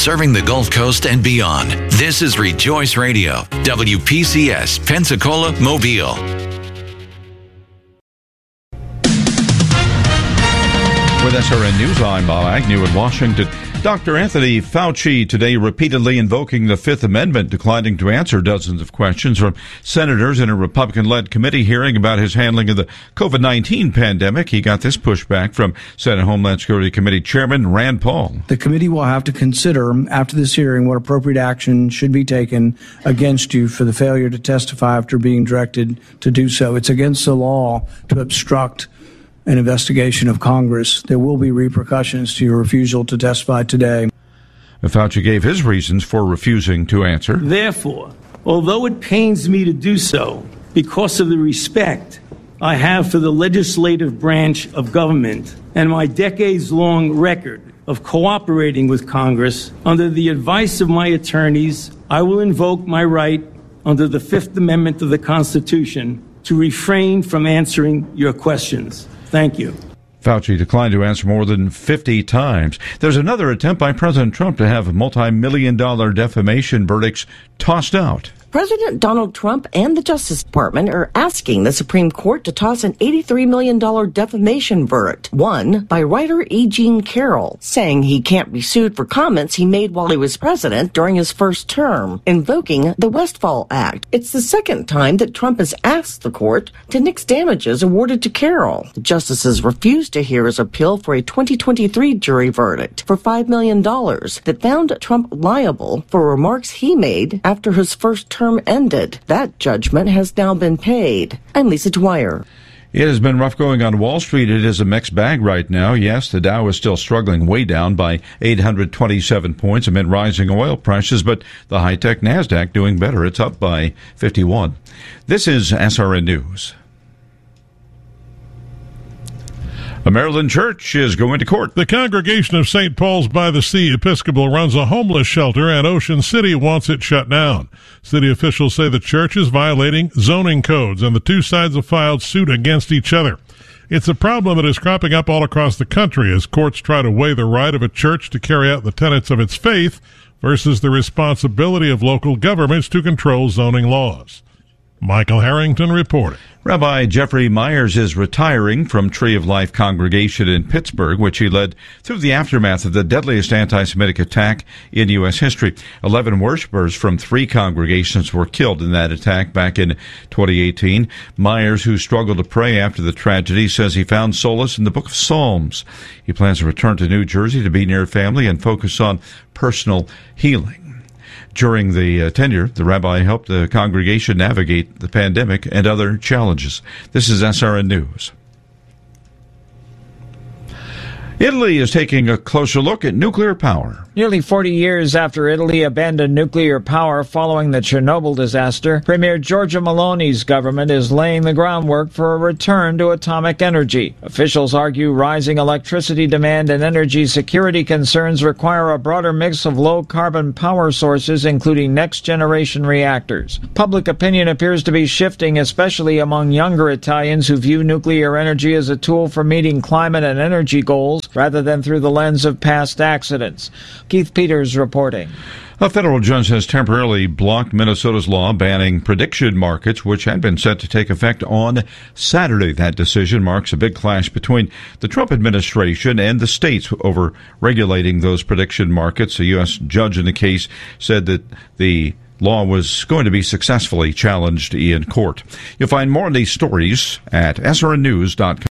serving the Gulf Coast and beyond. This is Rejoice Radio, WPCS, Pensacola, Mobile. With SRN News, I'm Bob Agnew in Washington. Dr. Anthony Fauci today repeatedly invoking the Fifth Amendment, declining to answer dozens of questions from senators in a Republican-led committee hearing about his handling of the COVID-19 pandemic. He got this pushback from Senate Homeland Security Committee Chairman Rand Paul. The committee will have to consider, after this hearing, what appropriate action should be taken against you for the failure to testify after being directed to do so. It's against the law to obstruct an investigation of Congress. There will be repercussions to your refusal to testify today. Fauci gave his reasons for refusing to answer. Therefore, although it pains me to do so because of the respect I have for the legislative branch of government and my decades-long record of cooperating with Congress, under the advice of my attorneys, I will invoke my right under the Fifth Amendment of the Constitution to refrain from answering your questions. Thank you. Fauci declined to answer more than 50 times. There's another attempt by President Trump to have multi-million-dollar defamation verdicts tossed out. President Donald Trump and the Justice Department are asking the Supreme Court to toss an $83 million defamation verdict, won by writer E. Jean Carroll, saying he can't be sued for comments he made while he was president during his first term, invoking the Westfall Act. It's the second time that Trump has asked the court to nix damages awarded to Carroll. The justices refused to hear his appeal for a 2023 jury verdict for $5 million that found Trump liable for remarks he made after his first term ended. That judgment has now been paid. I'm Lisa Dwyer. It has been rough going on Wall Street. It is a mixed bag right now. Yes, the Dow is still struggling, way down by 827 points amid rising oil prices, but the high-tech NASDAQ doing better. It's up by 51. This is SRN News. A Maryland church is going to court. The Congregation of St. Paul's by the Sea Episcopal runs a homeless shelter, and Ocean City wants it shut down. City officials say the church is violating zoning codes, and the two sides have filed suit against each other. It's a problem that is cropping up all across the country as courts try to weigh the right of a church to carry out the tenets of its faith versus the responsibility of local governments to control zoning laws. Michael Harrington reporting. Rabbi Jeffrey Myers is retiring from Tree of Life Congregation in Pittsburgh, which he led through the aftermath of the deadliest anti-Semitic attack in U.S. history. 11 worshipers from 3 congregations were killed in that attack back in 2018. Myers, who struggled to pray after the tragedy, says he found solace in the book of Psalms. He plans to return to New Jersey to be near family and focus on personal healing. During the tenure, the rabbi helped the congregation navigate the pandemic and other challenges. This is SRN News. Italy is taking a closer look at nuclear power. Nearly 40 years after Italy abandoned nuclear power following the Chernobyl disaster, Premier Giorgia Meloni's government is laying the groundwork for a return to atomic energy. Officials argue rising electricity demand and energy security concerns require a broader mix of low-carbon power sources, including next-generation reactors. Public opinion appears to be shifting, especially among younger Italians who view nuclear energy as a tool for meeting climate and energy goals rather than through the lens of past accidents. Keith Peters reporting. A federal judge has temporarily blocked Minnesota's law banning prediction markets, which had been set to take effect on Saturday. That decision marks a big clash between the Trump administration and the states over regulating those prediction markets. A U.S. judge in the case said that the law was going to be successfully challenged in court. You'll find more on these stories at srnnews.com.